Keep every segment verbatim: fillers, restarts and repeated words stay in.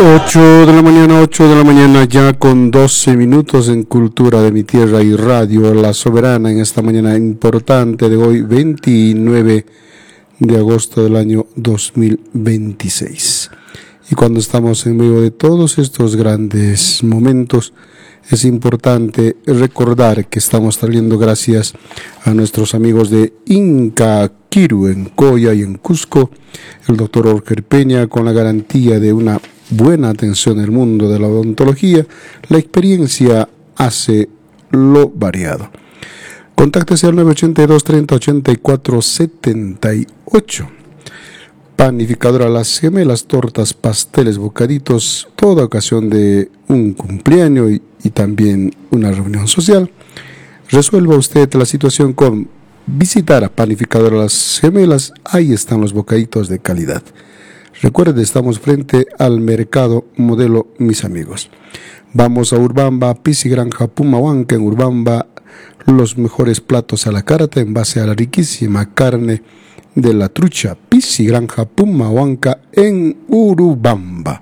ocho de la mañana, ocho de la mañana ya con doce minutos en Cultura de mi Tierra y Radio La Soberana en esta mañana importante de hoy, veintinueve de agosto del año dos mil veintiséis. Y cuando estamos en medio de todos estos grandes momentos, es importante recordar que estamos trayendo gracias a nuestros amigos de Inca Kiru en Coya y en Cusco, el doctor Orker Peña, con la garantía de una buena atención en el mundo de la odontología. La experiencia hace lo variado. Contáctese al nueve ochenta y dos, treinta, ochenta y cuatro, setenta y ocho. Panificadora Las Gemelas, tortas, pasteles, bocaditos, toda ocasión de un cumpleaños y, y también una reunión social. Resuelva usted la situación con visitar a Panificadora Las Gemelas. Ahí están los bocaditos de calidad. Recuerde, estamos frente al mercado modelo Mis Amigos. Vamos a Urbamba, Pisi Granja Pumahuanca. En Urbamba, los mejores platos a la carta en base a la riquísima carne de la trucha. Pisi Granja Pumahuanca en Urubamba.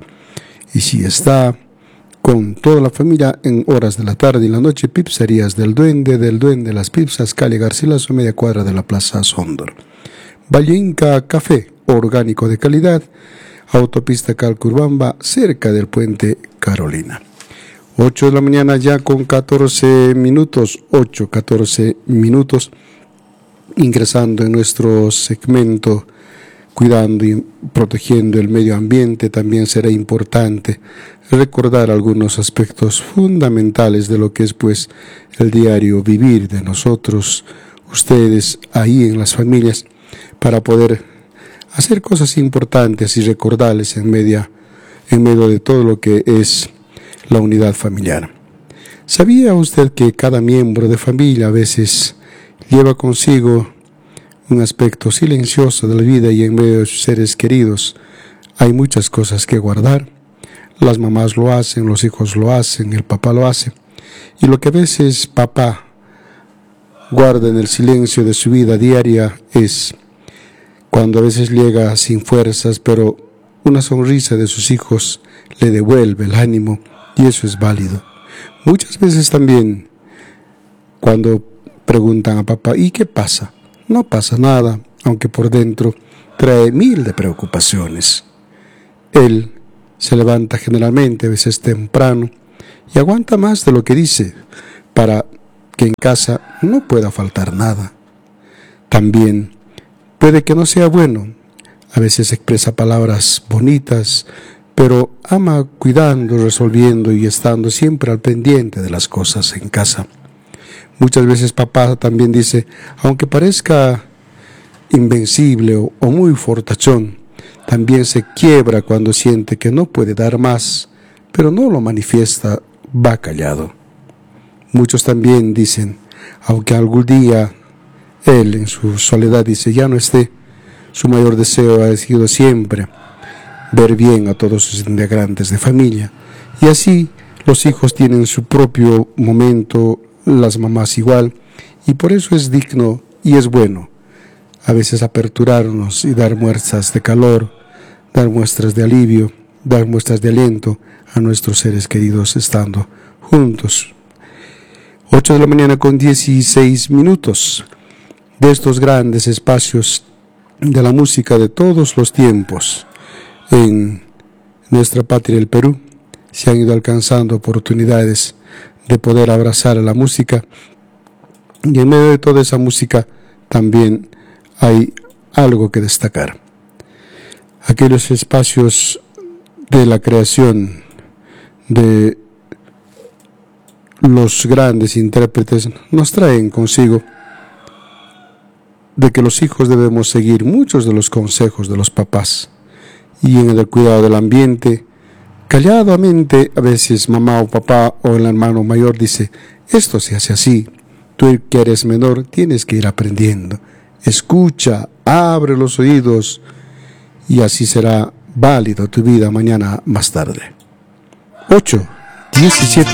Y si está con toda la familia en horas de la tarde y la noche, Pizzerías del Duende, del Duende Las Pizzas, calle Garcilaso, media cuadra de la Plaza Sondor. Valle Inca Café, orgánico de calidad, autopista Calcurbamba, cerca del puente Carolina. ocho de la mañana ya con catorce minutos, ocho, catorce minutos, ingresando en nuestro segmento cuidando y protegiendo el medio ambiente. También será importante recordar algunos aspectos fundamentales de lo que es pues el diario vivir de nosotros, ustedes ahí en las familias, para poder hacer cosas importantes y recordarles en, media, en medio de todo lo que es la unidad familiar. ¿Sabía usted que cada miembro de familia a veces lleva consigo un aspecto silencioso de la vida y en medio de sus seres queridos hay muchas cosas que guardar? Las mamás lo hacen, los hijos lo hacen, el papá lo hace. Y lo que a veces papá guarda en el silencio de su vida diaria es cuando a veces llega sin fuerzas, pero una sonrisa de sus hijos le devuelve el ánimo, y eso es válido. Muchas veces también cuando preguntan a papá, ¿y qué pasa? No pasa nada, aunque por dentro trae mil de preocupaciones. Él se levanta generalmente, a veces temprano, y aguanta más de lo que dice, para que en casa no pueda faltar nada. También puede que no sea bueno, a veces expresa palabras bonitas, pero ama cuidando, resolviendo y estando siempre al pendiente de las cosas en casa. Muchas veces papá también dice, aunque parezca invencible o, o muy fortachón, también se quiebra cuando siente que no puede dar más, pero no lo manifiesta, va callado. Muchos también dicen, aunque algún día él en su soledad dice ya no esté, su mayor deseo ha sido siempre ver bien a todos sus integrantes de familia. Y así los hijos tienen su propio momento, las mamás igual, y por eso es digno y es bueno a veces aperturarnos y dar muestras de calor, dar muestras de alivio, dar muestras de aliento a nuestros seres queridos estando juntos. ocho de la mañana con dieciséis minutos. De estos grandes espacios de la música de todos los tiempos en nuestra patria, el Perú, se han ido alcanzando oportunidades de poder abrazar a la música, y en medio de toda esa música también hay algo que destacar. Aquellos espacios de la creación de los grandes intérpretes nos traen consigo de que los hijos debemos seguir muchos de los consejos de los papás, y en el cuidado del ambiente, calladamente, a veces mamá o papá o el hermano mayor dice, esto se hace así, tú que eres menor tienes que ir aprendiendo, escucha, abre los oídos, y así será válido tu vida mañana más tarde. ocho, diecisiete